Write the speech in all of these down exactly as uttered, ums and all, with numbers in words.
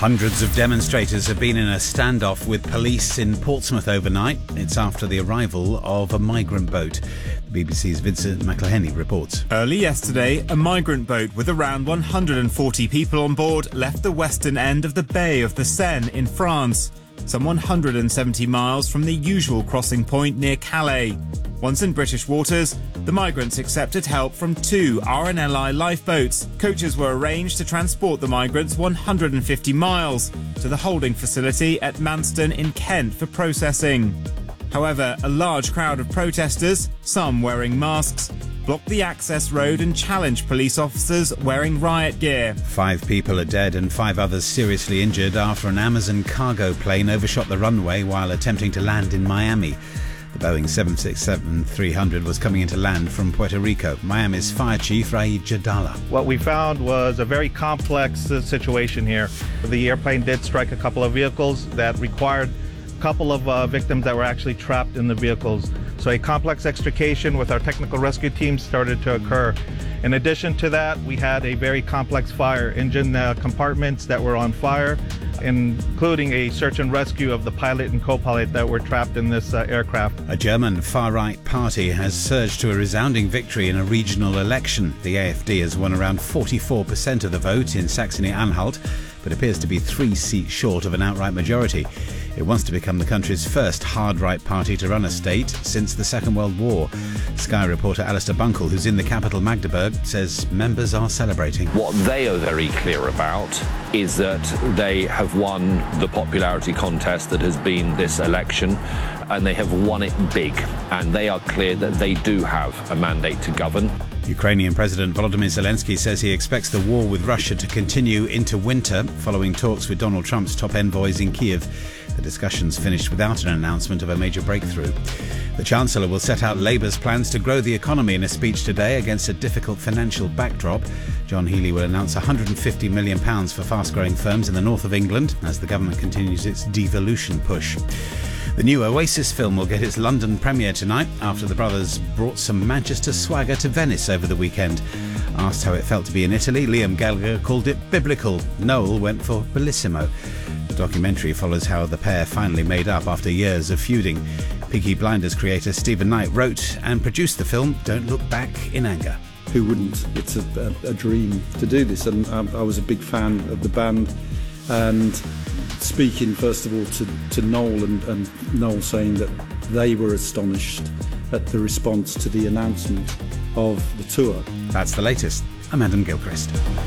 Hundreds of demonstrators have been in a standoff with police in Portsmouth overnight. It's after the arrival of a migrant boat. The B B C's Vincent McElhenney reports. Early yesterday, a migrant boat with around one hundred forty people on board left the western end of the Bay of the Seine in France, some one hundred seventy miles from the usual crossing point near Calais. Once in British waters, the migrants accepted help from two R N L I lifeboats. Coaches were arranged to transport the migrants one hundred fifty miles to the holding facility at Manston in Kent for processing. However, a large crowd of protesters, some wearing masks, blocked the access road and challenged police officers wearing riot gear. Five people are dead and five others seriously injured after an Amazon cargo plane overshot the runway while attempting to land in Miami. The Boeing seven sixty-seven three hundred was coming into land from Puerto Rico. Miami's Fire Chief Raid Jadala. What we found was a very complex uh, situation here. The airplane did strike a couple of vehicles that required a couple of uh, victims that were actually trapped in the vehicles. So a complex extrication with our technical rescue team started to occur. In addition to that, we had a very complex fire, engine uh, compartments that were on fire, including a search and rescue of the pilot and co-pilot that were trapped in this uh, aircraft. A German far-right party has surged to a resounding victory in a regional election. The A F D has won around forty-four percent of the vote in Saxony-Anhalt, but appears to be three seats short of an outright majority. It wants to become the country's first hard-right party to run a state since the Second World War. Sky reporter Alistair Bunkle, who's in the capital Magdeburg, says members are celebrating. What they are very clear about is that they have won the popularity contest that has been this election, and they have won it big, and they are clear that they do have a mandate to govern. Ukrainian President Volodymyr Zelensky says he expects the war with Russia to continue into winter, following talks with Donald Trump's top envoys in Kiev. The discussions finished without an announcement of a major breakthrough. The Chancellor will set out Labour's plans to grow the economy in a speech today against a difficult financial backdrop. John Healey will announce one hundred fifty million pounds for fast-growing firms in the north of England as the government continues its devolution push. The new Oasis film will get its London premiere tonight after the brothers brought some Manchester swagger to Venice over the weekend. Asked how it felt to be in Italy, Liam Gallagher called it biblical. Noel went for bellissimo. The documentary follows how the pair finally made up after years of feuding. Peaky Blinders creator Stephen Knight wrote and produced the film Don't Look Back in Anger. Who wouldn't? It's a, a, a dream to do this, and um, I was a big fan of the band, and speaking first of all to, to Noel and, and Noel saying that they were astonished at the response to the announcement of the tour. That's the latest. I'm Adam Gilchrist.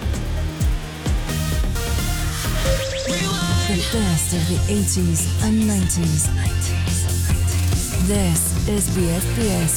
The best of the eighties and nineties. This is B F B S